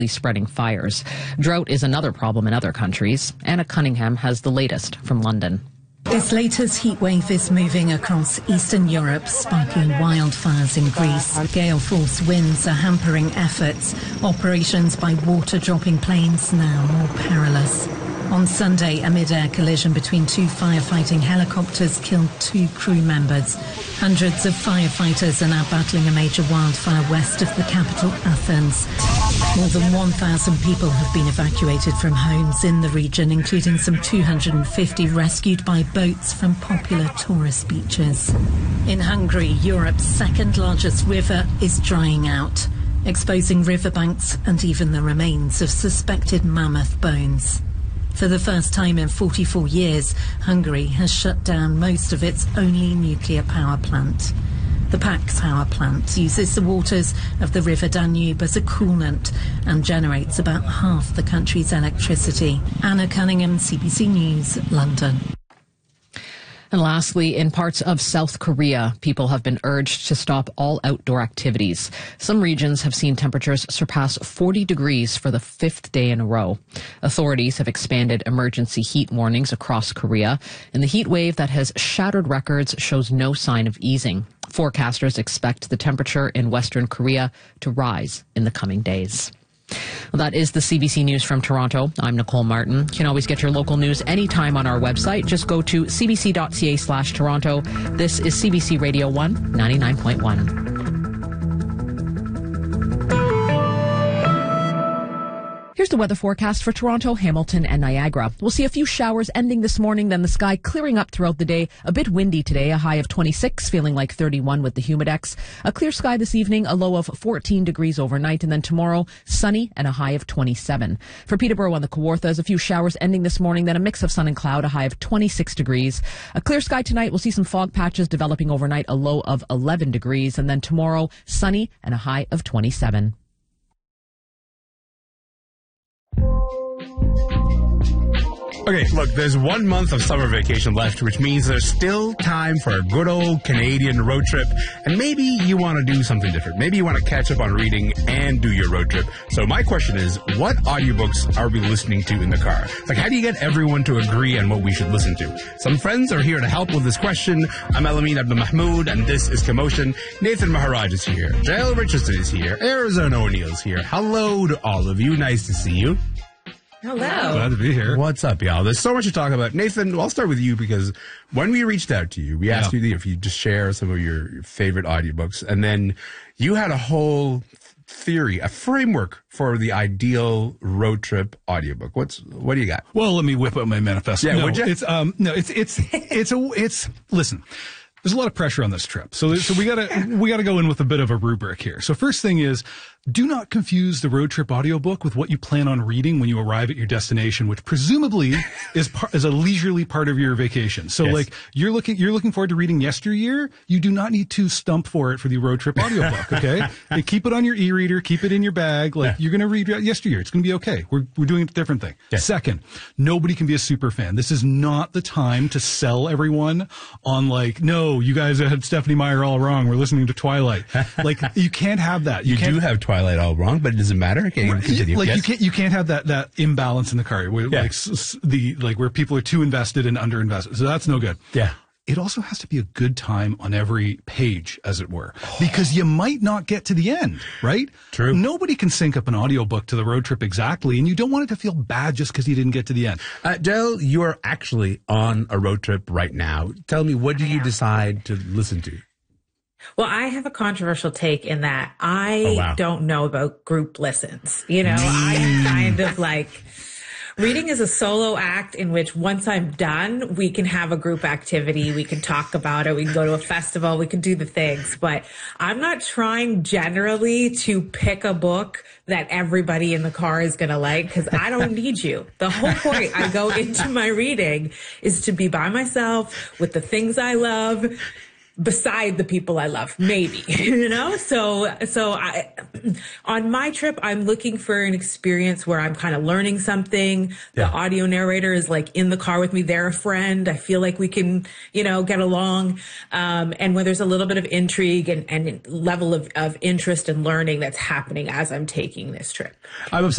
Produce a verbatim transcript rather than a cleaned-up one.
spreading fires. Drought is another problem in other countries. Anna Cunningham has the latest from London. This latest heatwave is moving across Eastern Europe, sparking wildfires in Greece. Gale-force winds are hampering efforts. Operations by water-dropping planes now more perilous. On Sunday, a mid-air collision between two firefighting helicopters killed two crew members. Hundreds of firefighters are now battling a major wildfire west of the capital, Athens. More than one thousand people have been evacuated from homes in the region, including some two hundred fifty rescued by boats from popular tourist beaches. In Hungary, Europe's second largest river is drying out, exposing riverbanks and even the remains of suspected mammoth bones. For the first time in forty-four years, Hungary has shut down most of its only nuclear power plant. The Pax power plant uses the waters of the River Danube as a coolant and generates about half the country's electricity. Anna Cunningham, C B C News, London. And lastly, in parts of South Korea, people have been urged to stop all outdoor activities. Some regions have seen temperatures surpass forty degrees for the fifth day in a row. Authorities have expanded emergency heat warnings across Korea, and the heat wave that has shattered records shows no sign of easing. Forecasters expect the temperature in Western Korea to rise in the coming days. Well, that is the C B C News from Toronto. I'm Nicole Martin. You can always get your local news anytime on our website. Just go to cbc.ca slash Toronto. This is C B C Radio one, ninety-nine point one. Here's the weather forecast for Toronto, Hamilton, and Niagara. We'll see a few showers ending this morning, then the sky clearing up throughout the day. A bit windy today, a high of twenty-six, feeling like thirty-one with the humidex. A clear sky this evening, a low of fourteen degrees overnight, and then tomorrow, sunny and a high of twenty-seven. For Peterborough on the Kawarthas, a few showers ending this morning, then a mix of sun and cloud, a high of twenty-six degrees. A clear sky tonight, we'll see some fog patches developing overnight, a low of eleven degrees, and then tomorrow, sunny and a high of twenty-seven. Okay, look, there's one month of summer vacation left, which means there's still time for a good old Canadian road trip, and maybe you want to do something different. Maybe you want to catch up on reading and do your road trip. So my question is, what audiobooks are we listening to in the car? Like, how do you get everyone to agree on what we should listen to? Some friends are here to help with this question. I'm Elamin Abdul Mahmoud, and this is Commotion. Nathan Maharaj is here. Jael Richardson is here. Arizona O'Neill's here. Hello to all of you. Nice to see you. Hello. Glad to be here. What's up, y'all? There's so much to talk about. Nathan, I'll start with you because when we reached out to you, we asked yeah. you if you just share some of your, your favorite audiobooks, and then you had a whole theory, a framework for the ideal road trip audiobook. What's what do you got? Well, let me whip up my manifesto. Yeah, no, would you? It's um no, it's it's it's a it's listen. There's a lot of pressure on this trip. So, so we gotta, we gotta go in with a bit of a rubric here. So first thing is, do not confuse the road trip audiobook with what you plan on reading when you arrive at your destination, which presumably is par- is a leisurely part of your vacation. So yes. like, you're looking, you're looking forward to reading Yesteryear. You do not need to stump for it for the road trip audiobook, okay? And keep it on your e-reader, keep it in your bag. Like, yeah. you're gonna read Yesteryear. It's gonna be okay. We're, we're doing a different thing. Yeah. Second, nobody can be a super fan. This is not the time to sell everyone on like, no, you guys had Stephenie Meyer all wrong. We're listening to Twilight. Like, you can't have that. You, You do have Twilight all wrong, but it doesn't matter. Okay, right. continue. Like yes. you can't you can't have that that imbalance in the car where yeah. like s- the like where people are too invested and underinvested. So that's no good. Yeah. It also has to be a good time on every page, as it were, because you might not get to the end, right? True. Nobody can sync up an audiobook to the road trip exactly, and you don't want it to feel bad just because you didn't get to the end. Uh, Jael, you are actually on a road trip right now. Tell me, what did you decide to listen to? Well, I have a controversial take in that I oh, wow. don't know about group listens. You know, I'm kind of like, reading is a solo act in which once I'm done, we can have a group activity. We can talk about it. We can go to a festival. We can do the things. But I'm not trying generally to pick a book that everybody in the car is going to like because I don't need you. The whole point I go into my reading is to be by myself with the things I love, beside the people I love, maybe, you know? So, so I, on my trip, I'm looking for an experience where I'm kind of learning something. The yeah. audio narrator is like in the car with me. They're a friend. I feel like we can, you know, get along. Um, and when there's a little bit of intrigue and, and level of, of interest and learning that's happening as I'm taking this trip. I'm obsessed